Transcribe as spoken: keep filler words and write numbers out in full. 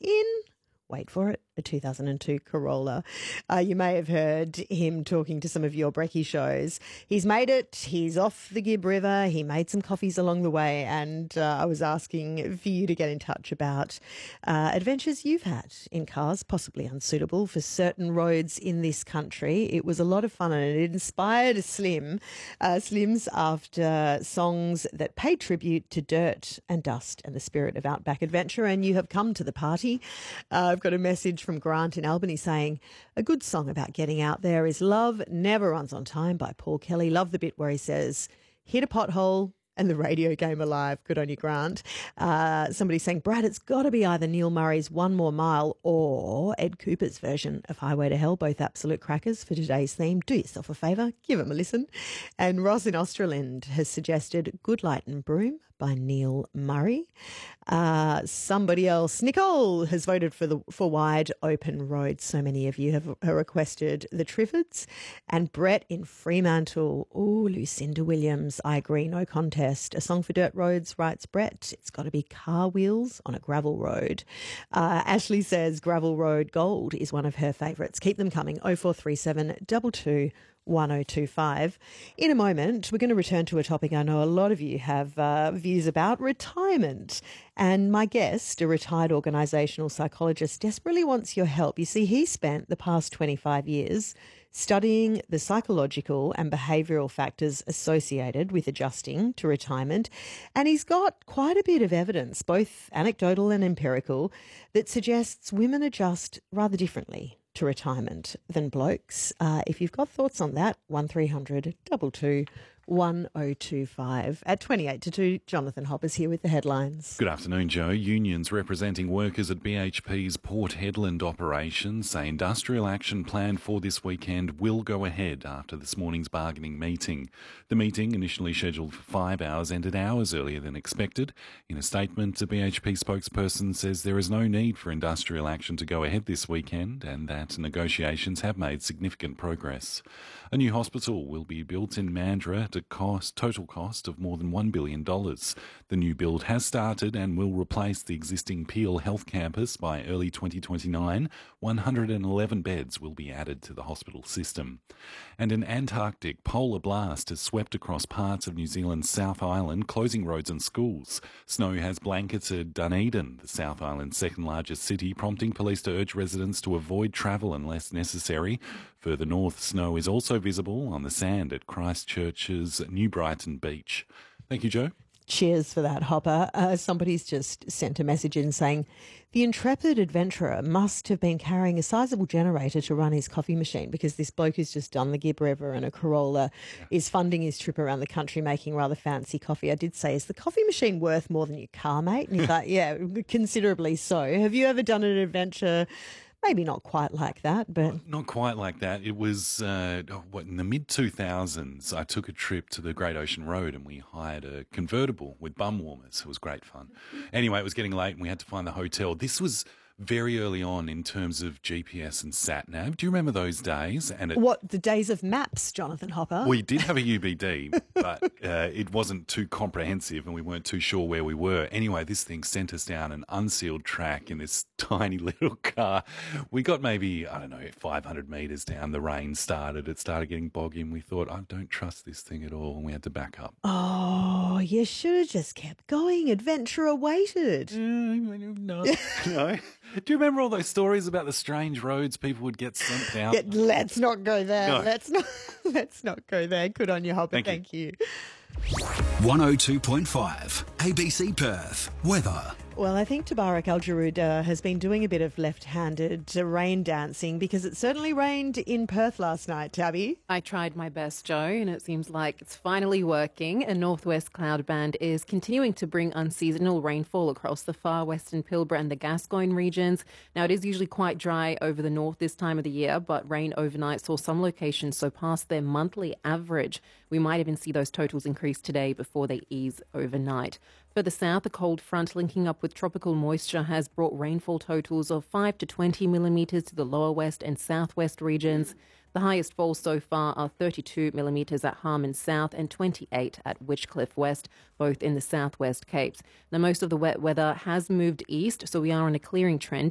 in, wait for it, a two thousand two Corolla. Uh, you may have heard him talking to some of your brekkie shows. He's made it. He's off the Gibb River. He made some coffees along the way, and uh, I was asking for you to get in touch about uh, adventures you've had in cars, possibly unsuitable for certain roads in this country. It was a lot of fun, and it inspired Slim, uh, Slims after songs that pay tribute to dirt and dust and the spirit of outback adventure, and you have come to the party. Uh, I've got a message from Grant in Albany saying, a good song about getting out there is Love Never Runs on Time by Paul Kelly. Love the bit where he says, hit a pothole and the radio game alive. Good on you, Grant. Uh, somebody saying, Brad, it's got to be either Neil Murray's One More Mile or Ed Cooper's version of Highway to Hell, both absolute crackers for today's theme. Do yourself a favour, give them a listen. And Ross in Australand has suggested Good Light and Broom by Neil Murray. Uh, somebody else, Nicole, has voted for the for Wide Open Road. So many of you have uh, requested the Triffids. And Brett in Fremantle. Oh, Lucinda Williams, I agree, no contest. A song for dirt roads, writes Brett. It's got to be Car Wheels on a Gravel Road. Uh, Ashley says Gravel Road Gold is one of her favourites. Keep them coming. oh four three seven two two one oh two five. In a moment, we're going to return to a topic I know a lot of you have uh, views about, retirement. And my guest, a retired organisational psychologist, desperately wants your help. You see, he spent the past twenty-five years studying the psychological and behavioural factors associated with adjusting to retirement. And he's got quite a bit of evidence, both anecdotal and empirical, that suggests women adjust rather differently to retirement than blokes. Uh, if you've got thoughts on that, one three hundred two two one oh two five. At twenty-eight to two, Jonathan Hopper's here with the headlines. Good afternoon, Joe. Unions representing workers at B H P's Port Hedland operation say industrial action planned for this weekend will go ahead after this morning's bargaining meeting. The meeting, initially scheduled for five hours, ended hours earlier than expected. In a statement, a B H P spokesperson says there is no need for industrial action to go ahead this weekend and that negotiations have made significant progress. A new hospital will be built in Mandurah at a cost, total cost of more than one billion dollars. The new build has started and will replace the existing Peel Health Campus by early twenty twenty-nine. one hundred eleven beds will be added to the hospital system. And an Antarctic polar blast has swept across parts of New Zealand's South Island, closing roads and schools. Snow has blanketed Dunedin, the South Island's second largest city, prompting police to urge residents to avoid travel unless necessary. Further north, snow is also visible on the sand at Christchurch's New Brighton Beach. Thank you, Joe. Cheers for that, Hopper. Uh, somebody's just sent a message in saying the intrepid adventurer must have been carrying a sizable generator to run his coffee machine because this bloke who's just done the Gibb River and a Corolla yeah. is funding his trip around the country making rather fancy coffee. I did say, is the coffee machine worth more than your car, mate? And he's like, yeah, considerably so. Have you ever done an adventure? Maybe not quite like that, but... Not, not quite like that. It was, uh, what, in the mid two thousands, I took a trip to the Great Ocean Road and we hired a convertible with bum warmers. It was great fun. Anyway, it was getting late and we had to find the hotel. This was very early on in terms of G P S and sat-nav. Do you remember those days? And it, What, the days of maps, Jonathan Hopper? We did have a U B D, but uh, it wasn't too comprehensive and we weren't too sure where we were. Anyway, this thing sent us down an unsealed track in this tiny little car. We got maybe, I don't know, five hundred metres down. The rain started. It started getting boggy and we thought, I don't trust this thing at all, and we had to back up. Oh, you should have just kept going. Adventure awaited. Mm, no. no. Do you remember all those stories about the strange roads people would get sent down? Yeah, let's not go there. No. Let's not let's not go there. Good on you, Hopper. Thank Thank you. you. one oh two point five A B C Perth. Weather. Well, I think Tabarak Al-Jaroud uh, has been doing a bit of left-handed uh, rain dancing because it certainly rained in Perth last night, Tabby. I tried my best, Joe, and it seems like it's finally working. A northwest cloud band is continuing to bring unseasonal rainfall across the far western Pilbara and the Gascoyne regions. Now, it is usually quite dry over the north this time of the year, but rain overnight saw some locations surpass their monthly average. We might even see those totals increase today before they ease overnight. Further south, a cold front linking up with tropical moisture has brought rainfall totals of five to twenty millimetres to the lower west and southwest regions. The highest falls so far are thirty-two millimetres at Harmon South and twenty-eight at Witchcliff West, both in the southwest Capes. Now, most of the wet weather has moved east, so we are on a clearing trend